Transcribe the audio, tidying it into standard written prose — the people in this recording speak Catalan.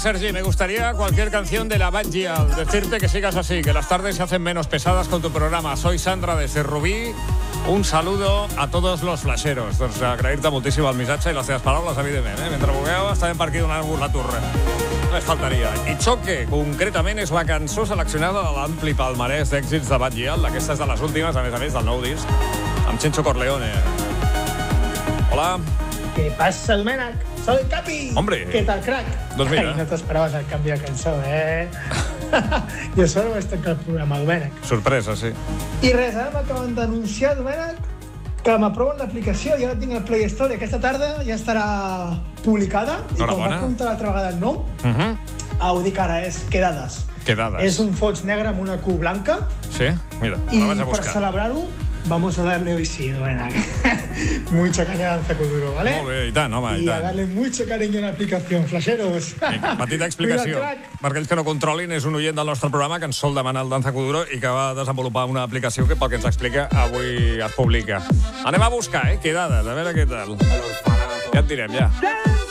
Sergi, me gustaría cualquier canción de la Bad Gyal. Decirte que sigas así, que las tardes se hacen menos pesadas con tu programa. Soy Sandra desde Rubí. Un saludo a tots els flasheros. Doncs agrair-te moltíssim el missatge i les teves paraules, evidentment. Mentre bugueu, estarem per aquí donant-vos la turra. Només faltaria. I Choque, concretament, és la cançó seleccionada de l'ampli palmarès d'èxits de Bad Gyal. Aquesta és de les últimes, a més, del nou disc, amb Chencho Corleone. Hola. ¿Qué pasa, Domènec? Soy el Capi. Hombre. ¿Qué tal, crack? Doncs mira. Ai, no t'esperaves el canvi de cançó, Jo solo vaig tancar el programa, Domènec. Sorpresa, sí. I res, ara m'acaben d'anunciar, Domènec, que m'aproven l'aplicació, ja la tinc al Play Store, i aquesta tarda ja estarà publicada. I com va comptar l'altra vegada el nom, ho dic ara, és Quedades. Quedades. És un fons negre amb una Q blanca. Sí? Mira, I la vaig a buscar. per celebrar-ho, vamos a darle hoy sí, Domènec. Mucha caña Danza Kuduro, ¿vale? Molt bé, i tant, home, i I a tant. darle mucho cariño a la aplicación, flasheros. Petita explicació. Per aquells que no controlin, és un oient del nostre programa que ens sol demanar el Danza Kuduro i que va desenvolupar una aplicació que, pel que ens explica, avui es publica. Anem a buscar, Quedades, a veure què tal. Ja et direm, ja.